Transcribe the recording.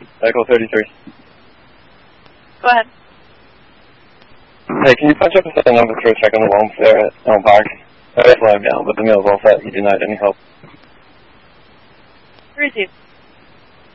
Echo 33. Go ahead. Hey, can you punch up a set number for a check on the loans there at Elm Park? I just let him down, but the mail's all set. He denied any help. Received.